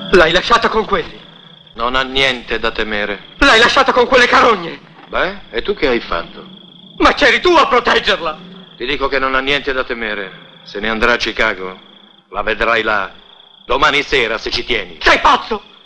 L'hai lasciata con quelli? Non ha niente da temere. L'hai lasciata con quelle carogne? Beh, e tu che hai fatto? Ma c'eri tu a proteggerla! Ti dico che non ha niente da temere. Se ne andrà a Chicago. La vedrai là. Domani sera, se ci tieni. Sei pazzo!